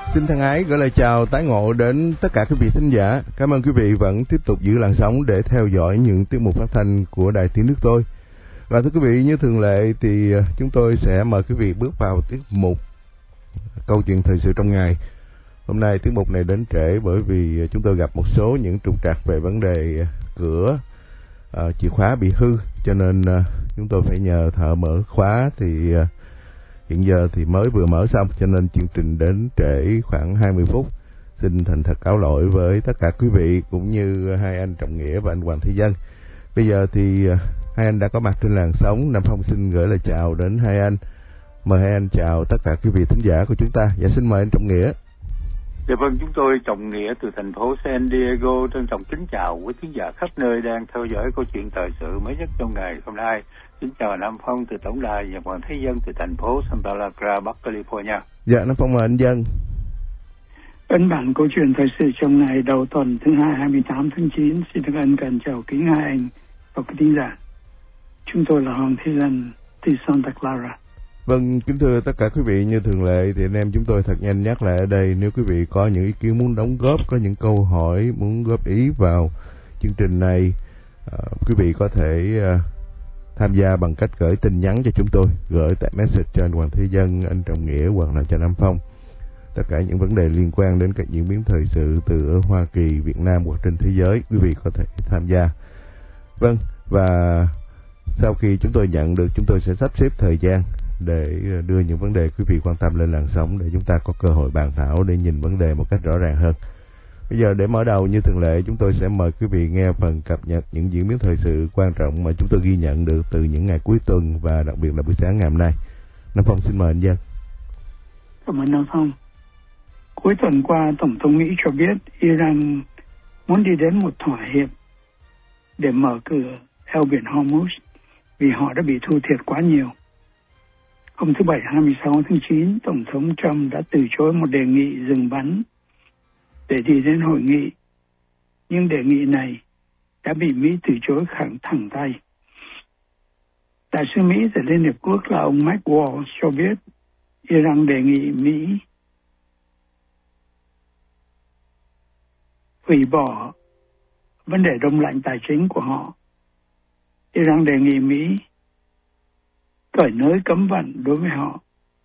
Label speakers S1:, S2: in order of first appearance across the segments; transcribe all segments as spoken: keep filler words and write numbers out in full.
S1: Xin thân ái gửi lời chào tái ngộ đến tất cả quý vị thính giả. Cảm ơn quý vị vẫn tiếp tục giữ làn sóng để theo dõi những tiết mục phát thanh của Đài Tiếng Nước Tôi. Và thưa quý vị, như thường lệ thì chúng tôi sẽ mời quý vị bước vào tiết mục Câu chuyện thời sự trong ngày. Hôm nay tiết mục này đến trễ bởi vì chúng tôi gặp một số những trục trặc về vấn đề cửa uh, chìa khóa bị hư, cho nên uh, chúng tôi phải nhờ thợ mở khóa. Thì uh, hiện giờ thì mới vừa mở xong, cho nên chương trình đến trễ khoảng hai mươi phút. Xin thành thật cáo lỗi với tất cả quý vị cũng như hai anh Trọng Nghĩa và anh Hoàng Thế Dân. Bây giờ thì hai anh đã có mặt trên làn sóng. Nam Phong xin gửi lời chào đến hai anh. Mời hai anh chào tất cả quý vị thính giả của chúng ta. Dạ xin mời anh Trọng Nghĩa.
S2: Dạ vâng, chúng tôi Trọng Nghĩa từ thành phố San Diego trân trọng kính chào quý thính giả khắp nơi đang theo dõi câu chuyện thời sự mới nhất trong ngày hôm nay. Kính chào Nam Phong từ tổng đài và Hoàng Thế Dân từ thành phố Santa Clara, Bắc California.
S1: Dạ, Nam Phong mời anh Dân.
S3: Ấn bản câu chuyện thời sự trong ngày đầu tuần thứ hai hai mươi tám tháng chín. Xin được ân cần chào kính hai anh và quý thính giả. Chúng tôi là Hoàng Thế Dân từ Santa Clara.
S1: Vâng, kính thưa tất cả quý vị, như thường lệ thì anh em chúng tôi thật nhanh nhắc lại ở đây, nếu quý vị có những ý kiến muốn đóng góp, có những câu hỏi muốn góp ý vào chương trình này, uh, quý vị có thể uh, tham gia bằng cách gửi tin nhắn cho chúng tôi, gửi tại message cho anh Hoàng Thế Dân, anh Trọng Nghĩa hoặc là cho Nam Phong. Tất cả những vấn đề liên quan đến các diễn biến thời sự từ ở Hoa Kỳ, Việt Nam hoặc trên thế giới, quý vị có thể tham gia. Vâng, và sau khi chúng tôi nhận được, chúng tôi sẽ sắp xếp thời gian để đưa những vấn đề quý vị quan tâm lên làn sóng để chúng ta có cơ hội bàn thảo để nhìn vấn đề một cách rõ ràng hơn. Bây giờ để mở đầu như thường lệ, chúng tôi sẽ mời quý vị nghe phần cập nhật những diễn biến thời sự quan trọng mà chúng tôi ghi nhận được từ những ngày cuối tuần và đặc biệt là buổi sáng ngày hôm nay. Nam Phong xin mời anh Dân.
S3: Cảm ơn Nam Phong. Cuối tuần qua, Tổng thống Mỹ cho biết Iran muốn đi đến một thỏa hiệp để mở cửa eo biển Hormuz vì họ đã bị thua thiệt quá nhiều. Hôm thứ Bảy hai mươi sáu tháng chín, Tổng thống Trump đã từ chối một đề nghị dừng bắn để đi đến hội nghị. Nhưng đề nghị này đã bị Mỹ từ chối khẳng thẳng tay. Đại sứ Mỹ tại Liên Hiệp Quốc là ông Mike Waltz cho biết Iran đề nghị Mỹ hủy bỏ vấn đề đông lạnh tài chính của họ. Iran đề nghị Mỹ cởi nới cấm vận đối với họ.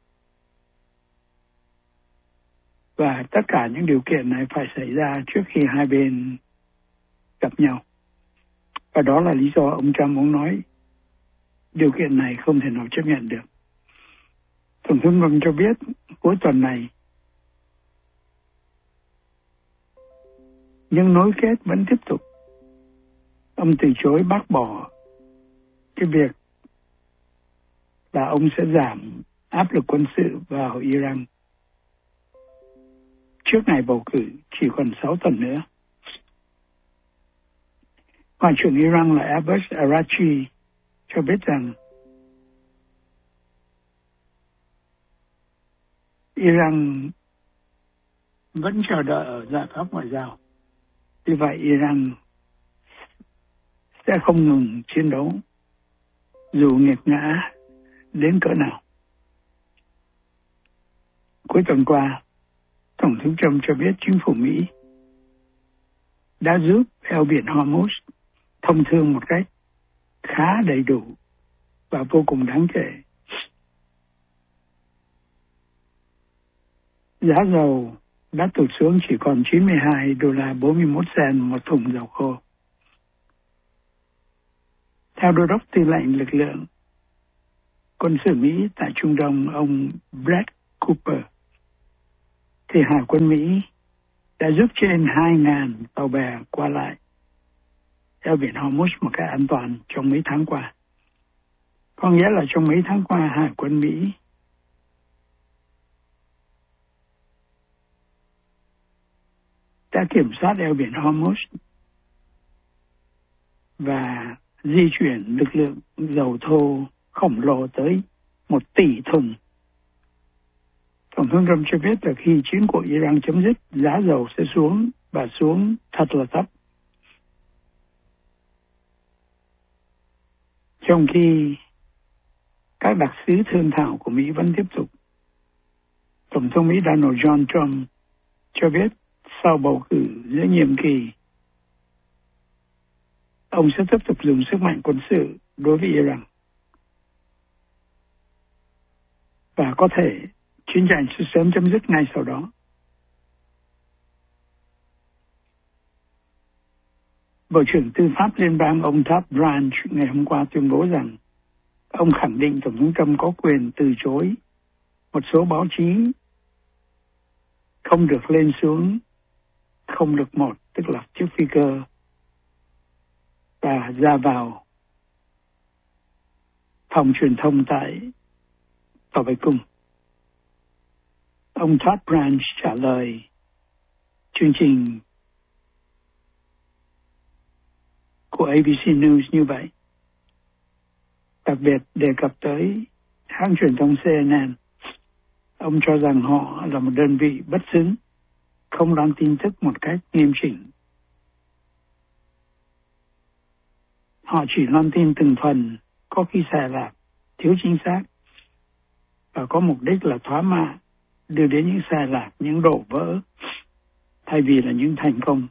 S3: Và tất cả những điều kiện này phải xảy ra trước khi hai bên gặp nhau. Và đó là lý do ông Trump muốn nói điều kiện này không thể nào chấp nhận được. Tổng thống Trump cho biết cuối tuần này nhưng nối kết vẫn tiếp tục. Ông từ chối bác bỏ cái việc là ông sẽ giảm áp lực quân sự vào Iran trước ngày bầu cử, chỉ còn sáu tuần nữa. Ngoại trưởng Iran là Abbas Araghchi cho biết rằng Iran vẫn chờ đợi ở giải pháp ngoại giao. Vì vậy Iran sẽ không ngừng chiến đấu dù nghiệt ngã đến cỡ nào. Cuối tuần qua, Tổng thống Trump cho biết chính phủ Mỹ đã giúp eo biển Hormuz thông thương một cách khá đầy đủ và vô cùng đáng kể. Giá dầu đã tụt xuống chỉ còn chín mươi hai đô la bốn mươi mốt cent một thùng dầu khô. Theo đô đốc tư lệnh lực lượng quân sự Mỹ tại Trung Đông, ông Brett Cooper, thì Hải quân Mỹ đã giúp trên hai nghìn tàu bè qua lại eo biển Hormuz một cách an toàn trong mấy tháng qua. Có nghĩa là trong mấy tháng qua, Hải quân Mỹ đã kiểm soát eo biển Hormuz và di chuyển lực lượng dầu thô khổng lồ tới một tỷ thùng. Tổng thống Trump cho biết là khi chiến cuộc Iran chấm dứt, giá dầu sẽ xuống và xuống thật là thấp. Trong khi các đặc sứ thương thảo của Mỹ vẫn tiếp tục, Tổng thống Mỹ Donald John Trump cho biết sau bầu cử giữa nhiệm kỳ, ông sẽ tiếp tục dùng sức mạnh quân sự đối với Iran. Và có thể chiến tranh sẽ sớm chấm dứt ngay sau đó. Bộ trưởng Tư pháp Liên bang ông Todd Branch ngày hôm qua tuyên bố rằng ông khẳng định Tổng thống Trump có quyền từ chối một số báo chí không được lên xuống không được một, tức là chiếc phi cơ, và ra vào phòng truyền thông tại Tòa Bạch Cung. Ông Todd Branch trả lời chương trình của a bê xê News như vậy, đặc biệt đề cập tới hãng truyền thông xê en en. Ông cho rằng họ là một đơn vị bất xứng, không loan tin tức một cách nghiêm chỉnh. Họ chỉ loan tin từng phần, có khi sai lạc, thiếu chính xác, và có mục đích là thỏa mãn, đưa đến những sai lạc, những đổ vỡ, thay vì là những thành công.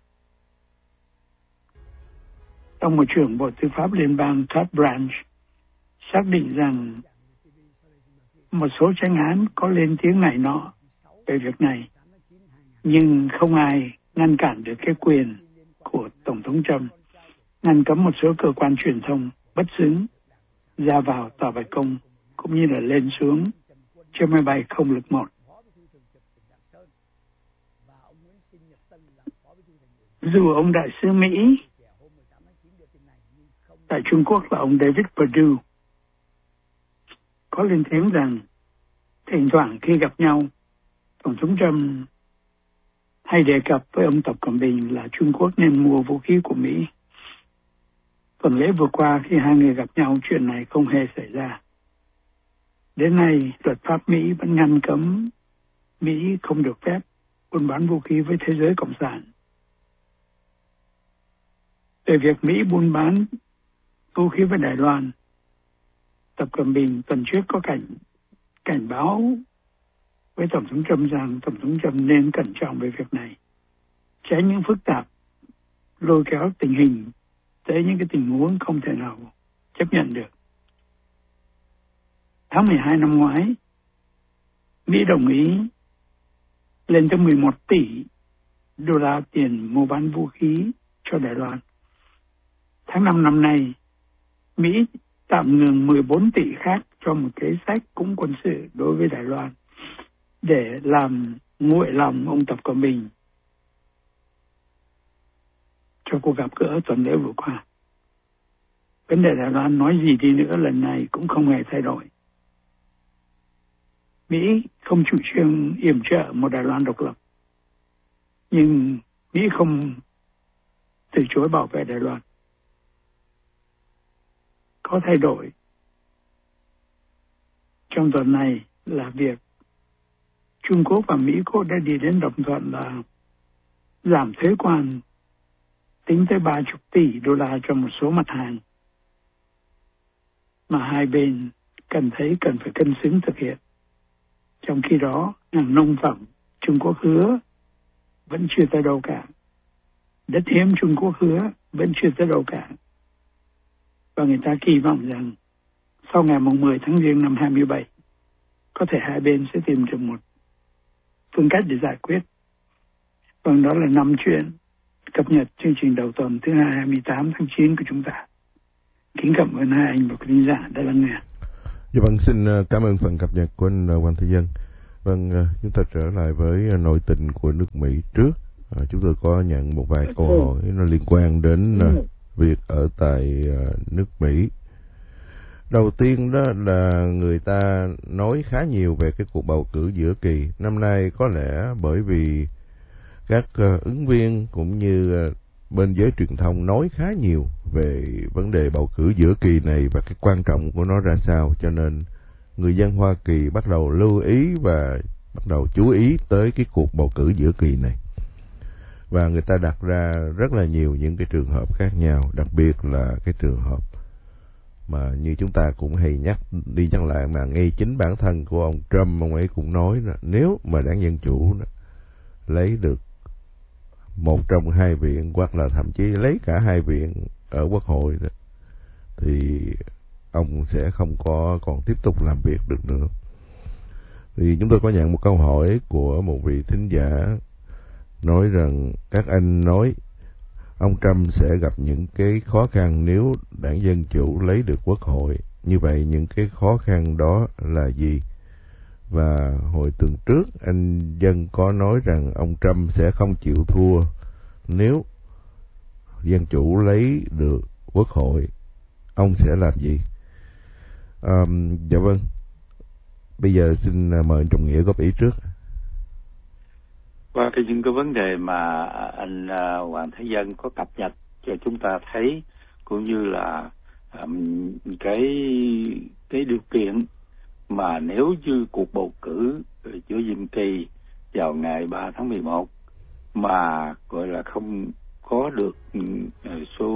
S3: Ông Bộ trưởng Bộ Tư pháp Liên bang Todd Branch xác định rằng một số tranh án có lên tiếng này nọ về việc này, nhưng không ai ngăn cản được cái quyền của Tổng thống Trump ngăn cấm một số cơ quan truyền thông bất xứng ra vào Tòa Bạch Cung, cũng như là lên xuống chiếc máy bay không lực một. Dù ông đại sứ Mỹ tại Trung Quốc là ông David Perdue có lên tiếng rằng thỉnh thoảng khi gặp nhau, Tổng thống Trump hay đề cập với ông Tập Cận Bình là Trung Quốc nên mua vũ khí của Mỹ. Tuần lễ vừa qua khi hai người gặp nhau, chuyện này không hề xảy ra. Đến nay, luật pháp Mỹ vẫn ngăn cấm Mỹ không được phép buôn bán vũ khí với thế giới cộng sản. Về việc Mỹ buôn bán vũ khí với Đài Loan, Tập Cận Bình tuần trước có cảnh cảnh báo với Tổng thống Trump rằng Tổng thống Trump nên cẩn trọng về việc này, tránh những phức tạp, lôi kéo tình hình tới những cái tình huống không thể nào chấp nhận được. Tháng mười hai năm ngoái, Mỹ đồng ý lên tới mười một tỷ đô la tiền mua bán vũ khí cho Đài Loan. Tháng năm năm nay, Mỹ tạm ngừng mười bốn tỷ khác cho một kế sách cũng quân sự đối với Đài Loan để làm nguội lòng ông Tập Cận Bình cho cuộc gặp gỡ tuần lễ vừa qua. Vấn đề Đài Loan nói gì đi nữa lần này cũng không hề thay đổi. Mỹ không chủ trương yểm trợ một Đài Loan độc lập, nhưng Mỹ không từ chối bảo vệ Đài Loan. Có thay đổi trong tuần này là việc Trung Quốc và Mỹ cũng đã đi đến đồng thuận là giảm thuế quan tính tới ba mươi tỷ đô la cho một số mặt hàng mà hai bên cần thấy cần phải cân xứng thực hiện. Trong khi đó, hàng nông phẩm Trung Quốc hứa vẫn chưa tới đâu cả. Đất hiếm Trung Quốc hứa vẫn chưa tới đâu cả. Và người ta kỳ vọng rằng sau ngày mười tháng Giêng năm hai mươi bảy, có thể hai bên sẽ tìm được một phương cách để giải quyết. Vâng, đó là năm chuyện cập nhật chương trình đầu tuần thứ hai, hai mươi tám tháng chín của chúng ta. Kính cảm ơn hai anh và quý khán giả đã lắng nghe.
S1: Dạ vâng, xin cảm ơn phần cập nhật của anh Hoàng Thế Dân. Vâng, chúng ta trở lại với nội tình của nước Mỹ trước. À, chúng tôi có nhận một vài câu hỏi nó liên quan đến uh, việc ở tại uh, nước Mỹ. Đầu tiên đó là người ta nói khá nhiều về cái cuộc bầu cử giữa kỳ. Năm nay có lẽ bởi vì các uh, ứng viên cũng như uh, bên giới truyền thông nói khá nhiều về vấn đề bầu cử giữa kỳ này và cái quan trọng của nó ra sao, cho nên người dân Hoa Kỳ bắt đầu lưu ý và bắt đầu chú ý tới cái cuộc bầu cử giữa kỳ này. Và người ta đặt ra rất là nhiều những cái trường hợp khác nhau, đặc biệt là cái trường hợp mà như chúng ta cũng hay nhắc đi nhắc lại, mà ngay chính bản thân của ông Trump, ông ấy cũng nói là nếu mà đảng Dân Chủ lấy được một trong hai viện, hoặc là thậm chí lấy cả hai viện ở Quốc hội đó, thì ông sẽ không có còn tiếp tục làm việc được nữa. Thì chúng tôi có nhận một câu hỏi của một vị thính giả nói rằng các anh nói ông Trump sẽ gặp những cái khó khăn nếu đảng Dân Chủ lấy được Quốc hội. Như vậy những cái khó khăn đó là gì? Và hồi tuần trước anh Dân có nói rằng ông Trump sẽ không chịu thua nếu Dân Chủ lấy được Quốc hội. Ông sẽ làm gì? Um, dạ vâng. Bây giờ xin mời anh Trọng Nghĩa góp ý trước.
S2: Qua cái những cái vấn đề mà anh uh, Hoàng Thế Dân có cập nhật cho chúng ta thấy, cũng như là um, cái cái điều kiện mà nếu như cuộc bầu cử giữa nhiệm kỳ vào ngày ba tháng mười một mà gọi là không có được uh, số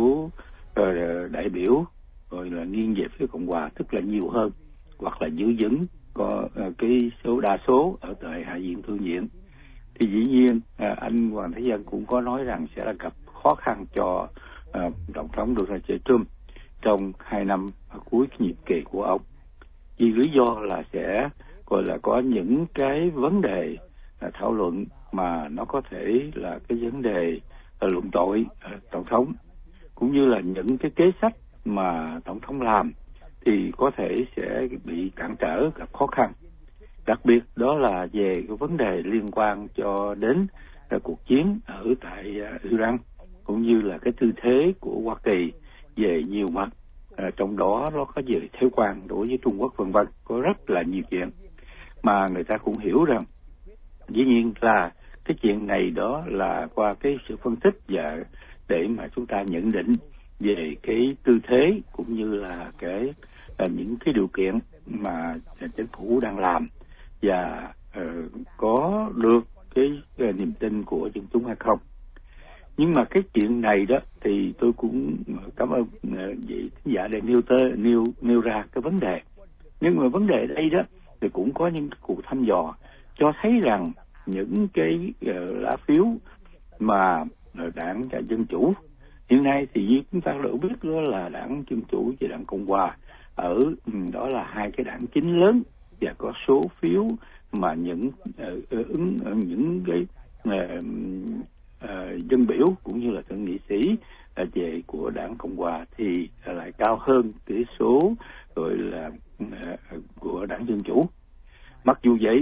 S2: uh, đại biểu gọi là nghiêng về phía Cộng hòa, tức là nhiều hơn, hoặc là giữ vững có uh, cái số đa số ở tại Hạ viện Thượng viện, thì dĩ nhiên à, anh Hoàng Thế Dân cũng có nói rằng sẽ là gặp khó khăn cho à, Tổng thống Donald J. Trump trong hai năm cuối nhiệm kỳ của ông. Vì lý do là sẽ gọi là có những cái vấn đề à, thảo luận mà nó có thể là cái vấn đề à, luận tội à, Tổng thống, cũng như là những cái kế sách mà Tổng thống làm thì có thể sẽ bị cản trở, gặp khó khăn. Đặc biệt đó là về cái vấn đề liên quan cho đến uh, cuộc chiến ở tại uh, Iran, cũng như là cái tư thế của Hoa Kỳ về nhiều mặt, uh, trong đó nó có về thuế quan đối với Trung Quốc vân vân, có rất là nhiều chuyện mà người ta cũng hiểu rằng dĩ nhiên là cái chuyện này đó là qua cái sự phân tích và để mà chúng ta nhận định về cái tư thế cũng như là cái uh, những cái điều kiện mà chính phủ đang làm và uh, có được cái uh, niềm tin của dân chúng hay không. Nhưng mà cái chuyện này đó thì tôi cũng cảm ơn uh, vị thính giả để nêu, tơ, nêu, nêu ra cái vấn đề. Nhưng mà vấn đề đây đó thì cũng có những cuộc thăm dò cho thấy rằng những cái uh, lá phiếu mà uh, đảng Dân Chủ hiện nay thì như chúng ta đã biết đó là đảng Dân Chủ và đảng Cộng Hòa ở đó là hai cái đảng chính lớn và có số phiếu mà những uh, ứng uh, những cái uh, uh, dân biểu cũng như là thượng nghị sĩ uh, về của đảng Cộng Hòa thì uh, lại cao hơn cái số gọi là uh, của đảng Dân Chủ. Mặc dù vậy,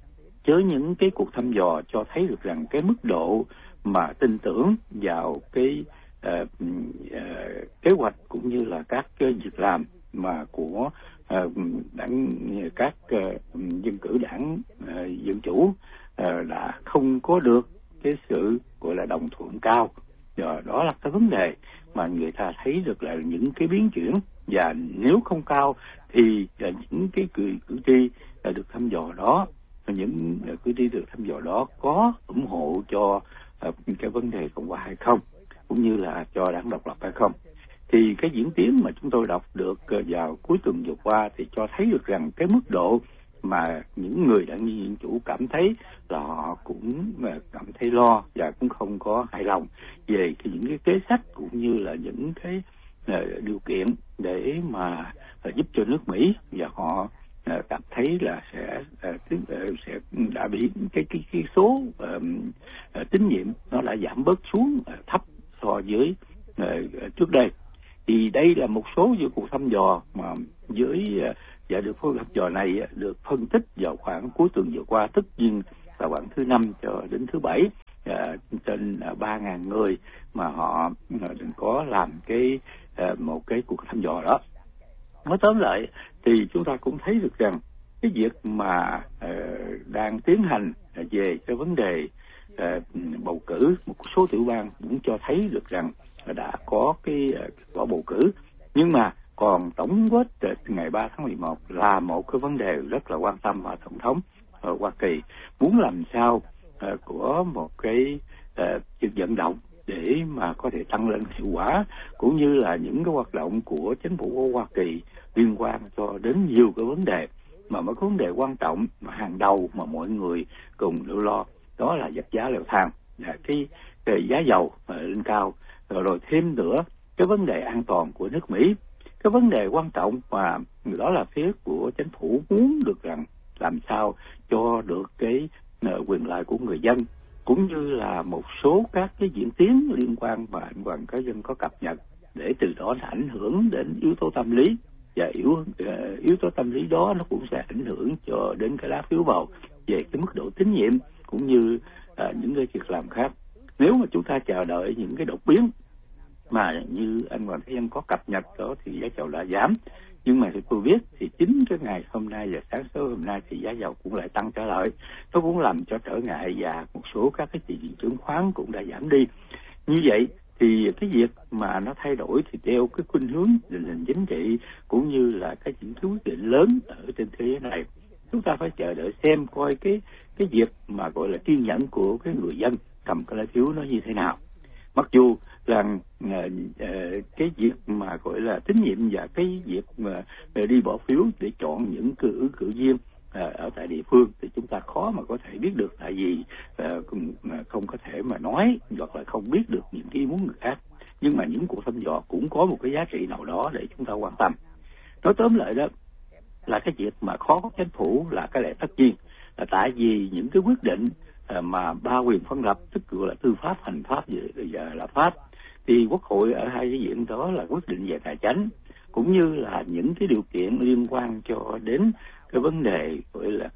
S2: với những cái cuộc thăm dò cho thấy được rằng cái mức độ mà tin tưởng vào cái uh, uh, kế hoạch cũng như là các cái việc làm mà của uh, đảng các uh, dân cử đảng uh, Dân Chủ uh, đã không có được cái sự gọi là đồng thuận cao. Rồi đó là cái vấn đề mà người ta thấy được là những cái biến chuyển, và nếu không cao thì uh, những cái cử, cử tri uh, được thăm dò đó, những uh, cử tri được thăm dò đó có ủng hộ cho uh, cái vấn đề Cộng hòa hay không, cũng như là cho đảng độc lập hay không. Thì cái diễn tiến mà chúng tôi đọc được vào cuối tuần vừa qua thì cho thấy được rằng cái mức độ mà những người đảng Dân Chủ cảm thấy là họ cũng cảm thấy lo và cũng không có hài lòng về cái, những cái kế sách cũng như là những cái uh, điều kiện để mà uh, giúp cho nước Mỹ, và họ uh, cảm thấy là sẽ uh, sẽ đã bị cái cái, cái số uh, uh, tín nhiệm nó đã giảm bớt xuống uh, thấp so với uh, trước đây. Thì đây là một số những cuộc thăm dò mà với và được thăm dò này được phân tích vào khoảng cuối tuần vừa qua, tất nhiên là khoảng thứ năm cho đến thứ bảy, uh, trên ba ngàn người mà họ uh, có làm cái uh, một cái cuộc thăm dò đó. Nói tóm lại thì chúng ta cũng thấy được rằng cái việc mà uh, đang tiến hành về cái vấn đề uh, bầu cử một số tiểu bang cũng cho thấy được rằng đã có cái quả bầu cử, nhưng mà còn tổng quát ngày ba tháng mười một là một cái vấn đề rất là quan tâm, và Tổng thống ở Hoa Kỳ muốn làm sao uh, của một cái uh, vận động để mà có thể tăng lên hiệu quả, cũng như là những cái hoạt động của chính phủ của Hoa Kỳ liên quan cho đến nhiều cái vấn đề mà mấy cái vấn đề quan trọng mà hàng đầu mà mọi người cùng đều lo, đó là giật giá leo thang, là cái, cái giá dầu lên cao, rồi, rồi thêm nữa cái vấn đề an toàn của nước Mỹ. Cái vấn đề quan trọng mà đó là phía của chính phủ muốn được rằng làm sao cho được cái uh, quyền lợi của người dân, cũng như là một số các cái diễn tiến liên quan mà anh Hoàng cá nhân có cập nhật, để từ đó nó ảnh hưởng đến yếu tố tâm lý, và yếu uh, yếu tố tâm lý đó nó cũng sẽ ảnh hưởng cho đến cái lá phiếu bầu về cái mức độ tín nhiệm cũng như uh, những cái việc làm khác. Nếu mà chúng ta chờ đợi những cái đột biến mà như anh Hoàng Thế Dân có cập nhật đó thì giá dầu đã giảm, nhưng mà thì tôi biết thì chính cái ngày hôm nay và sáng sớm hôm nay thì giá dầu cũng lại tăng trở lại, nó cũng làm cho trở ngại và một số các cái thị trường chứng khoán cũng đã giảm đi. Như vậy thì cái việc mà nó thay đổi thì theo cái khuynh hướng tình hình chính trị cũng như là cái những cái quyết định lớn ở trên thế giới này, chúng ta phải chờ đợi xem coi cái cái việc mà gọi là kiên nhẫn của cái người dân cầm cái lá phiếu nó như thế nào. Mặc dù rằng uh, uh, cái việc mà gọi là tín nhiệm và cái việc mà uh, đi bỏ phiếu để chọn những cử ứng cử viên uh, ở tại địa phương thì chúng ta khó mà có thể biết được, tại vì uh, không có thể mà nói hoặc là không biết được những cái ý muốn người khác. Nhưng mà những cuộc thăm dò cũng có một cái giá trị nào đó để chúng ta quan tâm. Nói tóm lại đó là cái việc mà khó có chính phủ là cái lẽ tất nhiên, là tại vì những cái quyết định mà ba quyền phân lập, tức gọi là tư pháp, hành pháp và lập pháp, thì Quốc hội ở hai cái diện đó là quyết định về tài chính cũng như là những cái điều kiện liên quan cho đến cái vấn đề gọi là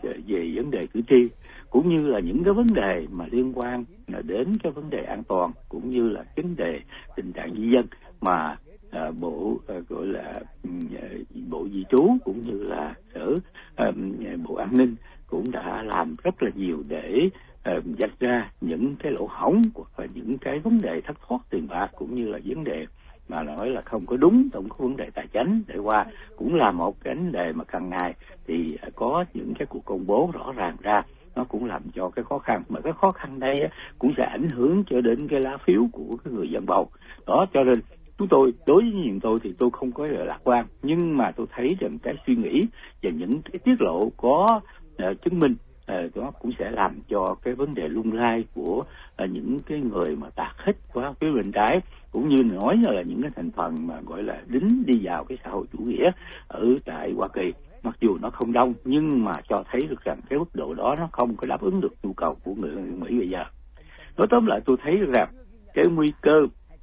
S2: về vấn đề cử tri, cũng như là những cái vấn đề mà liên quan đến cái vấn đề an toàn cũng như là vấn đề tình trạng di dân mà à, bộ à, gọi là à, bộ di trú cũng như là sở à, bộ an ninh cũng đã làm rất là nhiều để uh, vạch ra những cái lỗ hổng và những cái vấn đề thất thoát tiền bạc cũng như là vấn đề mà nói là không có đúng trong cái vấn đề tài chính để qua, cũng là một cái vấn đề mà càng ngày thì có những cái cuộc công bố rõ ràng ra, nó cũng làm cho cái khó khăn, mà cái khó khăn đây cũng sẽ ảnh hưởng cho đến cái lá phiếu của cái người dân bầu đó. Cho nên chúng tôi, đối với nhìn tôi thì tôi không có lạc quan, nhưng mà tôi thấy rằng cái suy nghĩ và những cái tiết lộ có uh, chứng minh uh, đó cũng sẽ làm cho cái vấn đề lung lay của uh, những cái người mà tạt hết qua phía bên trái, cũng như nói là những cái thành phần mà gọi là đính đi vào cái xã hội chủ nghĩa ở tại Hoa Kỳ, mặc dù nó không đông nhưng mà cho thấy được rằng cái mức độ đó nó không có đáp ứng được nhu cầu của người Mỹ bây giờ. Nói tóm lại tôi thấy rằng cái nguy cơ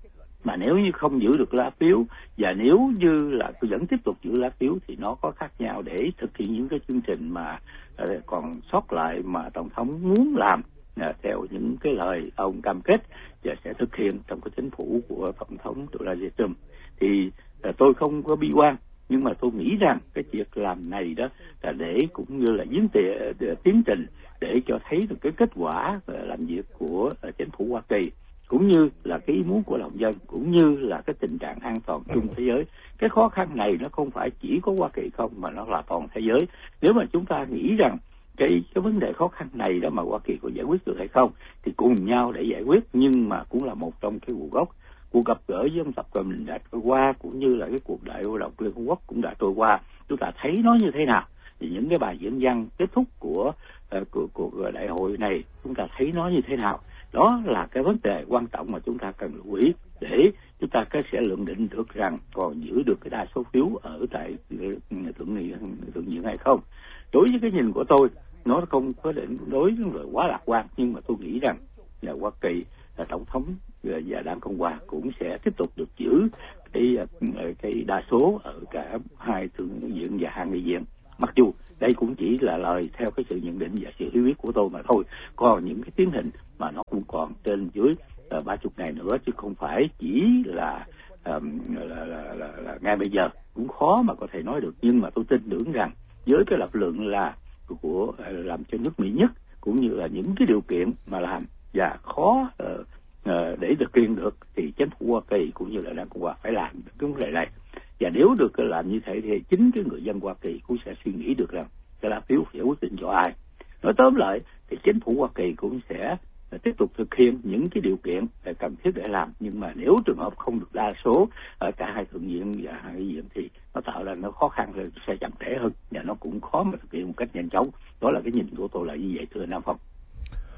S2: mà nếu như không giữ được lá phiếu và nếu như là tôi vẫn tiếp tục giữ lá phiếu thì nó có khác nhau để thực hiện những cái chương trình mà uh, còn sót lại mà Tổng thống muốn làm uh, theo những cái lời ông cam kết và sẽ thực hiện trong cái chính phủ của Tổng thống Donald Trump. Thì uh, tôi không có bi quan, nhưng mà tôi nghĩ rằng cái việc làm này đó là để cũng như là tiến, tiến trình để cho thấy được cái kết quả uh, làm việc của uh, chính phủ Hoa Kỳ, cũng như là cái ý muốn của lòng dân, cũng như là cái tình trạng an toàn chung thế giới. Cái khó khăn này nó không phải chỉ có Hoa Kỳ không, mà nó là toàn thế giới. Nếu mà chúng ta nghĩ rằng cái cái vấn đề khó khăn này đó mà Hoa Kỳ có giải quyết được hay không, thì cùng nhau để giải quyết, nhưng mà cũng là một trong cái nguồn gốc. Cuộc gặp gỡ với ông Tập Cận Bình đã trôi qua, cũng như là cái cuộc đại hội đồng Liên Hợp Quốc cũng đã trôi qua. Chúng ta thấy nó như thế nào? Thì những cái bài diễn văn kết thúc của uh, của, của đại hội này chúng ta thấy nó như thế nào? Đó là cái vấn đề quan trọng mà chúng ta cần lưu ý để chúng ta sẽ lượng định được rằng còn giữ được cái đa số phiếu ở tại thượng nghị thượng viện hay không. Đối với cái nhìn của tôi, nó không có định đối với quá lạc quan, nhưng mà tôi nghĩ rằng là Hoa Kỳ là Tổng thống và Đảng Cộng hòa cũng sẽ tiếp tục được giữ cái cái đa số ở cả hai thượng viện và hạ nghị viện. Mặc dù đây cũng chỉ là lời theo cái sự nhận định và sự hiểu biết của tôi mà thôi, còn những cái tiến hình mà nó cũng còn trên dưới ba chục ngày nữa, chứ không phải chỉ là, um, là, là, là, là, là ngay bây giờ, cũng khó mà có thể nói được. Nhưng mà tôi tin tưởng rằng với cái lập lượng là của làm cho nước Mỹ nhất, cũng như là những cái điều kiện mà làm và khó uh, uh, để thực hiện được, thì chính phủ Hoa Kỳ cũng như là Đảng Cộng hòa phải làm được cái vấn đề này. Và nếu được làm như thế thì chính cái người dân Hoa Kỳ cũng sẽ suy nghĩ được rằng cái lá phiếu sẽ quyết định cho ai. Nói tóm lại thì chính phủ Hoa Kỳ cũng sẽ tiếp tục thực hiện những cái điều kiện cần thiết để làm, nhưng mà nếu trường hợp không được đa số ở cả hai thượng viện và hai nghị viện thì nó tạo ra nó khó khăn hơn, sẽ chậm trễ hơn và nó cũng khó mà thực hiện một cách nhanh chóng. Đó là cái nhìn của tôi là như vậy, thưa Nam Phong.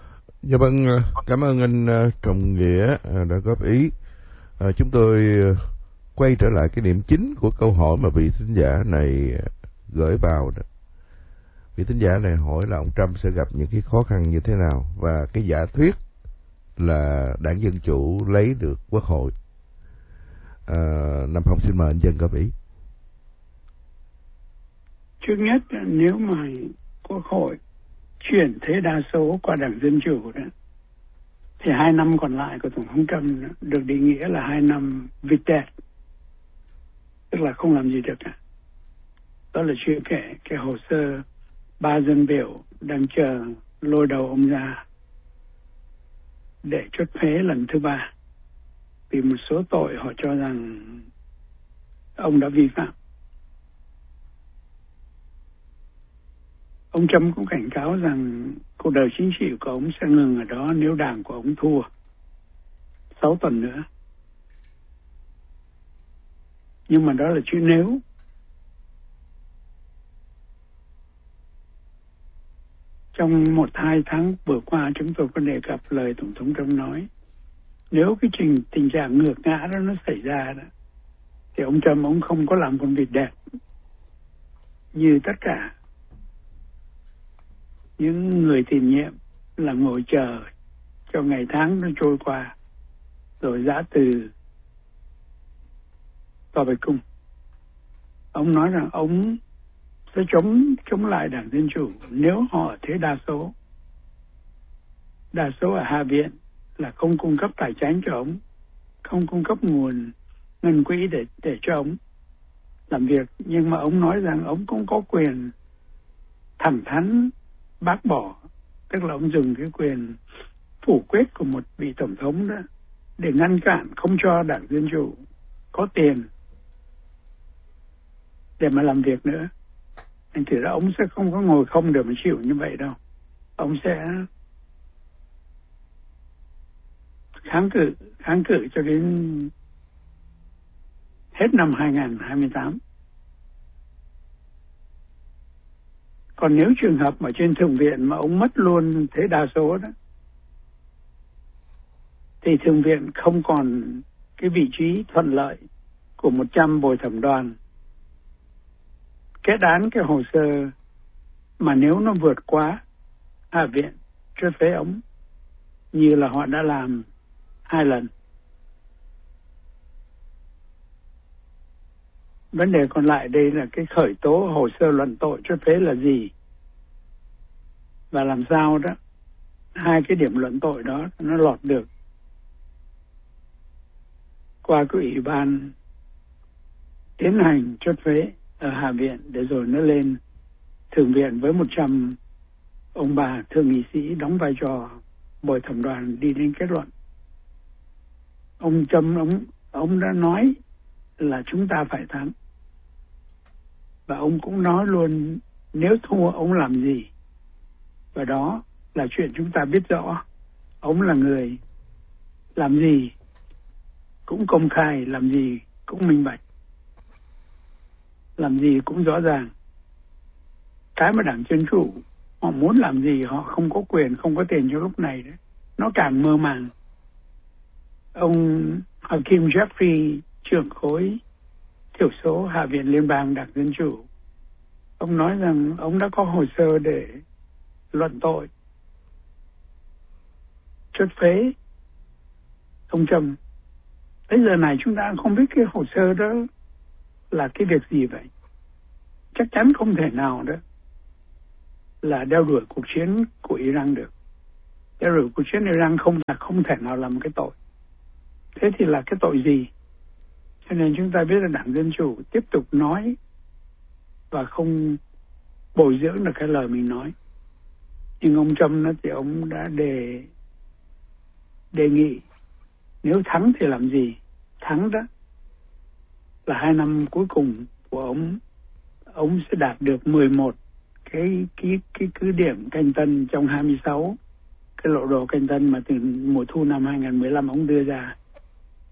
S1: Dạ vâng, cảm ơn anh Trọng Nghĩa đã góp ý. À, chúng tôi quay trở lại cái điểm chính của câu hỏi mà vị thính giả này gửi vào đó. Vị thính giả này hỏi là ông Trump sẽ gặp những cái khó khăn như thế nào, và cái giả thuyết là Đảng Dân Chủ lấy được Quốc hội. À, Nam Phong xin mời anh Dân góp ý.
S3: Trước nhất, nếu mà Quốc hội chuyển thế đa số qua Đảng Dân Chủ đó, thì hai năm còn lại của Tổng thống Trump được định nghĩa là hai năm vịt đẹp, tức là không làm gì được cả. Đó là chưa kể cái hồ sơ ba dân biểu đang chờ lôi đầu ông ra để chốt phế lần thứ ba vì một số tội họ cho rằng ông đã vi phạm. Ông Trump cũng cảnh cáo rằng cuộc đời chính trị của ông sẽ ngừng ở đó nếu đảng của ông thua sáu tuần nữa. Nhưng mà đó là chữ nếu. Trong một hai tháng vừa qua chúng tôi có đề cập lời Tổng thống Trump nói, nếu cái trình tình trạng ngược ngã đó nó xảy ra đó, thì ông Trump ông không có làm con vịt đẹp như tất cả những người tiền nhiệm là ngồi chờ cho ngày tháng nó trôi qua rồi giã từ vào bạch cung. Ông nói rằng ông sẽ chống chống lại Đảng Dân Chủ nếu họ thế đa số. Đa số ở Hạ viện là không cung cấp tài chính cho ông, không cung cấp nguồn ngân quỹ để để cho ông làm việc, nhưng mà ông nói rằng ông cũng có quyền thẳng thắn bác bỏ, tức là ông dùng cái quyền phủ quyết của một vị tổng thống đó để ngăn cản không cho Đảng Dân Chủ có tiền để mà làm việc nữa. Thành thử ra ông sẽ không có ngồi không để mà chịu như vậy đâu. Ông sẽ kháng cự, kháng cự cho đến hết năm hai không hai tám. Còn nếu trường hợp mà trên Thượng viện mà ông mất luôn thế đa số đó, thì Thượng viện không còn cái vị trí thuận lợi của một trăm bồi thẩm đoàn kết án cái hồ sơ mà nếu nó vượt quá Hạ viện chốt phế ông như là họ đã làm hai lần. Vấn đề còn lại đây là cái khởi tố hồ sơ luận tội chốt phế là gì, và làm sao đó hai cái điểm luận tội đó nó lọt được qua cái ủy ban tiến hành chốt phế ở Hạ viện để rồi nó lên Thượng viện với một trăm ông bà thượng nghị sĩ đóng vai trò bồi thẩm đoàn đi đến kết luận. Ông Trump ông ông đã nói là chúng ta phải thắng, và ông cũng nói luôn nếu thua ông làm gì, và đó là chuyện chúng ta biết rõ. Ông là người làm gì cũng công khai, làm gì cũng minh bạch, làm gì cũng rõ ràng. Cái mà Đảng Dân Chủ họ muốn làm gì họ không có quyền, không có tiền cho lúc này đấy, nó càng mơ màng. Ông Hakeem Jeffrey, trưởng khối thiểu số Hạ viện Liên bang Đảng Dân Chủ, ông nói rằng ông đã có hồ sơ để luận tội chốt phế ông Trump. Tới giờ này chúng ta không biết cái hồ sơ đó là cái việc gì vậy. Chắc chắn không thể nào đó là đeo đuổi cuộc chiến của Iran được. Đeo đuổi cuộc chiến Iran không là không thể nào làm cái tội. Thế thì là cái tội gì? Cho nên chúng ta biết là Đảng Dân Chủ tiếp tục nói và không bồi dưỡng được cái lời mình nói. Nhưng ông Trump nó thì ông đã đề đề nghị nếu thắng thì làm gì? Thắng đó là hai năm cuối cùng của ông, ông sẽ đạt được mười một cái cái cái cứ điểm canh tân trong hai mươi sáu cái lộ đồ canh tân mà từ mùa thu năm hai không một năm ông đưa ra.